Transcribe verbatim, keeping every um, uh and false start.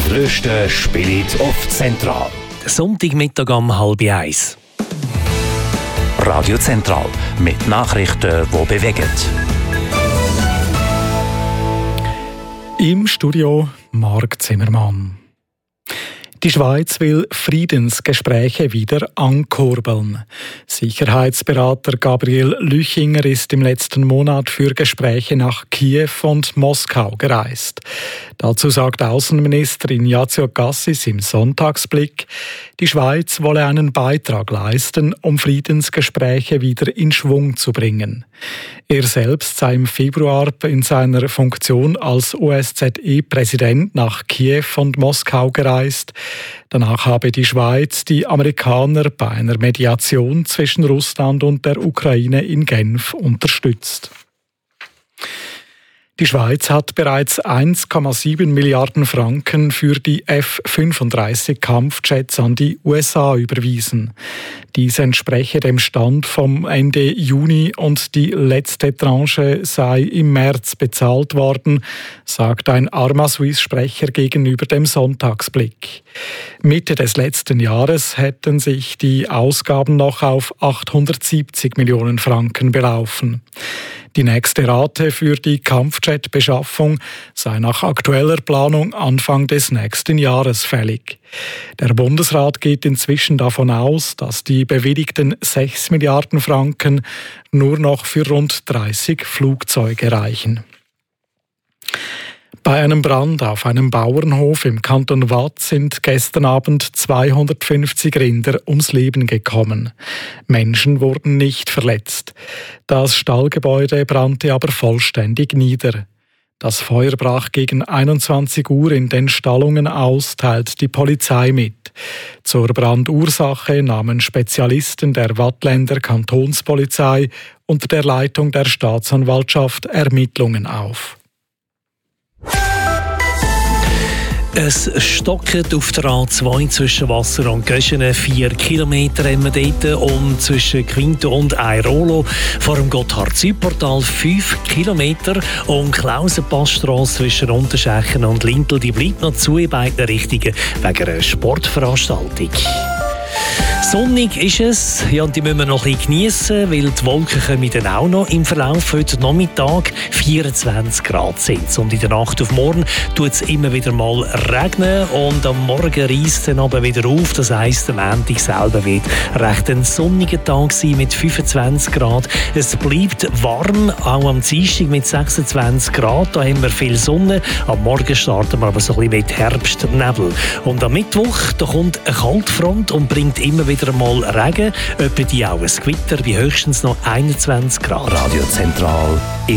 grössten spielt auf Zentral. Sonntagmittag um halb eins. Radio Zentral mit Nachrichten, die bewegen. Im Studio Marc Zimmermann. Die Schweiz will Friedensgespräche wieder ankurbeln. Sicherheitsberater Gabriel Lüchinger ist im letzten Monat für Gespräche nach Kiew und Moskau gereist. Dazu sagt Außenminister Ignazio Cassis im Sonntagsblick, die Schweiz wolle einen Beitrag leisten, um Friedensgespräche wieder in Schwung zu bringen. Er selbst sei im Februar in seiner Funktion als O S Z E-Präsident nach Kiew und Moskau gereist. Danach habe die Schweiz die Amerikaner bei einer Mediation zwischen Russland und der Ukraine in Genf unterstützt. Die Schweiz hat bereits eins Komma sieben Milliarden Franken für die F fünfunddreißig Kampfjets an die U S A überwiesen. Dies entspreche dem Stand vom Ende Juni und die letzte Tranche sei im März bezahlt worden, sagt ein Arma-Suisse-Sprecher gegenüber dem Sonntagsblick. Mitte des letzten Jahres hätten sich die Ausgaben noch auf achthundertsiebzig Millionen Franken belaufen. Die nächste Rate für die Kampfjet-Beschaffung sei nach aktueller Planung Anfang des nächsten Jahres fällig. Der Bundesrat geht inzwischen davon aus, dass die bewilligten sechs Milliarden Franken nur noch für rund dreißig Flugzeuge reichen. Bei einem Brand auf einem Bauernhof im Kanton Waadt sind gestern Abend zweihundertfünfzig Rinder ums Leben gekommen. Menschen wurden nicht verletzt. Das Stallgebäude brannte aber vollständig nieder. Das Feuer brach gegen einundzwanzig Uhr in den Stallungen aus, teilt die Polizei mit. Zur Brandursache nahmen Spezialisten der Waadtländer Kantonspolizei unter der Leitung der Staatsanwaltschaft Ermittlungen auf. Es stockt auf der A zwei zwischen Wasser und Göschenen. Vier Kilometer haben wir dort. Und zwischen Quinto und Airolo vor dem Gotthard-Südportal fünf Kilometer. Und Klausenpassstrasse zwischen Unterschächen und Lintel, die bleibt noch zu in beiden Richtungen wegen einer Sportveranstaltung. Sonnig ist es, ja, und die müssen wir noch ein bisschen geniessen, weil die Wolken kommen dann auch noch im Verlauf heute Nachmittag. vierundzwanzig Grad sind es. Und in der Nacht auf morgen tut es immer wieder mal regnen und am Morgen reisst es dann aber wieder auf. Das heisst, am Montag selber wird recht ein sonniger Tag sein mit fünfundzwanzig Grad. Es bleibt warm, auch am Dienstag mit sechsundzwanzig Grad. Da haben wir viel Sonne. Am Morgen starten wir aber so ein bisschen mit Herbstnebel. Und am Mittwoch da kommt eine Kaltfront und bringt immer wieder mal Regen, etwa die auch ein Gewitter bei höchstens noch einundzwanzig Grad. Radio Zentral